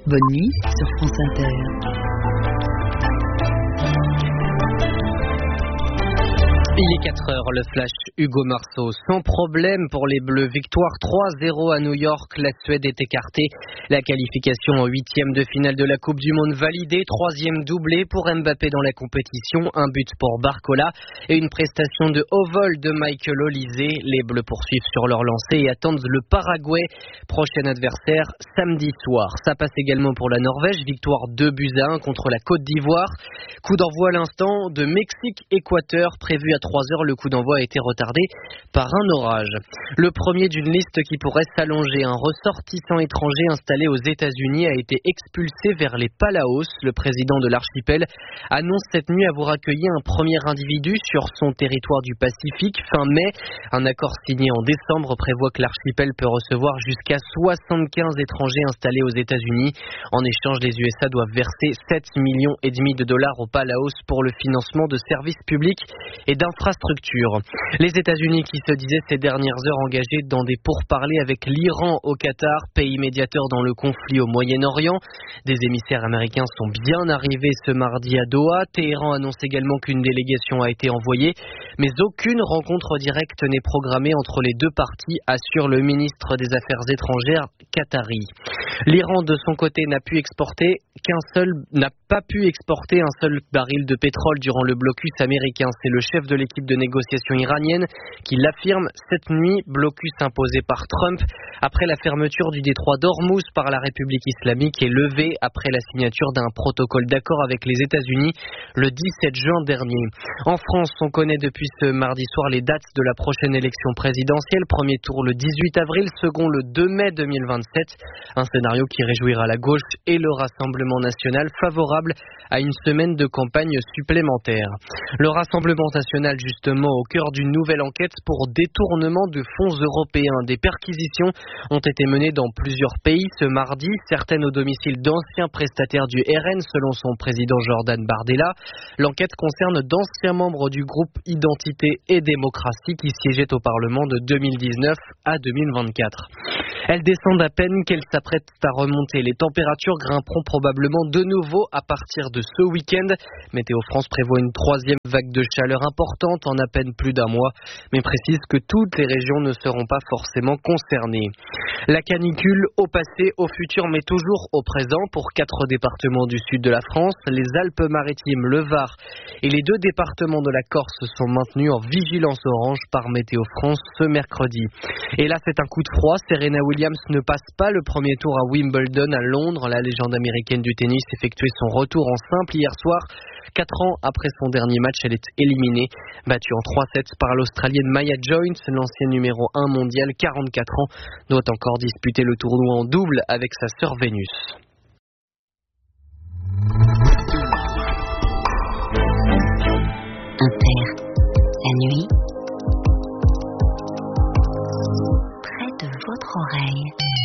Bonne nuit sur France Inter. Il est 4 heures, le flash Hugo Marceau. Sans problème pour les Bleus. Victoire 3-0 à New York. La Suède est écartée. La qualification en 8e de finale de la Coupe du Monde validée. 3e doublé pour Mbappé dans la compétition. Un but pour Barcola et une prestation de haut vol de Michael Olise. Les Bleus poursuivent sur leur lancée et attendent le Paraguay. Prochain adversaire samedi soir. Ça passe également pour la Norvège. Victoire 2-1 contre la Côte d'Ivoire. Coup d'envoi à l'instant de Mexique-Équateur prévu à 3h, le coup d'envoi a été retardé par un orage. Le premier d'une liste qui pourrait s'allonger. Un ressortissant étranger installé aux États-Unis a été expulsé vers les Palaos. Le président de l'archipel annonce cette nuit avoir accueilli un premier individu sur son territoire du Pacifique fin mai. Un accord signé en décembre prévoit que l'archipel peut recevoir jusqu'à 75 étrangers installés aux États-Unis. En échange, les USA doivent verser 7,5 millions de dollars aux Palaos pour le financement de services publics et d'infrastructures. Les États-Unis qui se disaient ces dernières heures engagés dans des pourparlers avec l'Iran au Qatar, pays médiateur dans le conflit au Moyen-Orient. Des émissaires américains sont bien arrivés ce mardi à Doha. Téhéran annonce également qu'une délégation a été envoyée, mais aucune rencontre directe n'est programmée entre les deux parties, assure le ministre des Affaires étrangères qatari. L'Iran, de son côté, n'a pas pu exporter un seul baril de pétrole durant le blocus américain. C'est le chef de l'équipe de négociation iranienne qui l'affirme cette nuit, blocus imposé par Trump après la fermeture du détroit d'Ormuz par la République islamique et levé après la signature d'un protocole d'accord avec les États-Unis le 17 juin dernier. En France, on connaît depuis ce mardi soir les dates de la prochaine élection présidentielle. Premier tour le 18 avril, second le 2 mai 2027. Un scénario qui réjouira la gauche et le Rassemblement national, favorable à une semaine de campagne supplémentaire. Le Rassemblement national, justement, au cœur d'une nouvelle enquête pour détournement de fonds européens. Des perquisitions ont été menées dans plusieurs pays ce mardi, certaines au domicile d'anciens prestataires du RN, selon son président Jordan Bardella. L'enquête concerne d'anciens membres du groupe Identité et Démocratie qui siégeaient au Parlement de 2019 à 2024. Elles descendent à peine qu'elles s'apprêtent à remonter. Les températures grimperont probablement de nouveau à partir de ce week-end. Météo France prévoit une troisième vague de chaleur importante en à peine plus d'un mois, mais précise que toutes les régions ne seront pas forcément concernées. La canicule au passé, au futur, mais toujours au présent pour 4 départements du sud de la France. Les Alpes-Maritimes, le Var et les 2 départements de la Corse sont maintenus en vigilance orange par Météo France ce mercredi. Et là, c'est un coup de froid. Serena Williams ne passe pas le premier tour à Wimbledon à Londres. La légende américaine du tennis effectuait son retour en simple hier soir. 4 ans après son dernier match, elle est éliminée. Battue en 3-7 par l'Australienne Maya Jones, l'ancienne numéro 1 mondiale, 44 ans, doit encore disputer le tournoi en double avec sa sœur Vénus. Inter, la nuit.